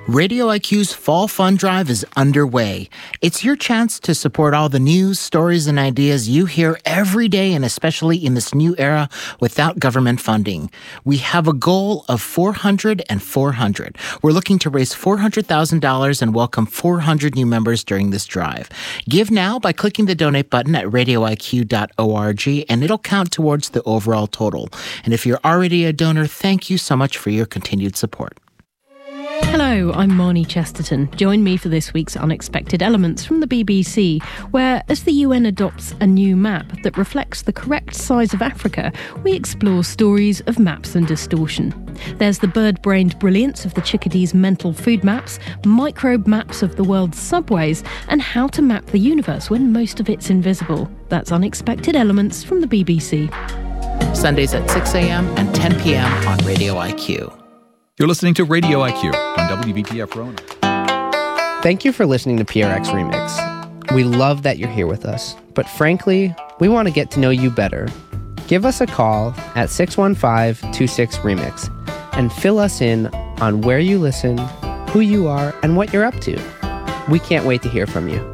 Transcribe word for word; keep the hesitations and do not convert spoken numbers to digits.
Radio I Q's Fall Fund Drive is underway. It's your chance to support all the news, stories, and ideas you hear every day, and especially in this new era without government funding. We have a goal of four hundred and four hundred. We're looking to raise four hundred thousand dollars and welcome four hundred new members during this drive. Give now by clicking the donate button at radio I Q dot org, and it'll count towards the overall total. And if you're already a donor, thank you so much for your continued support. Hello, I'm Marnie Chesterton. Join me for this week's Unexpected Elements from the B B C, where as the U N adopts a new map that reflects the correct size of Africa, we explore stories of maps and distortion. There's the bird-brained brilliance of the chickadee's mental food maps, microbe maps of the world's subways, and how to map the universe when most of it's invisible. That's Unexpected Elements from the B B C. Sundays at six a.m. and ten p.m. on Radio I Q. You're listening to Radio I Q on W B T F Roanoke. Thank you for listening to P R X Remix. We love that you're here with us, but frankly, we want to get to know you better. Give us a call at six one five, two six, remix and fill us in on where you listen, who you are, and what you're up to. We can't wait to hear from you.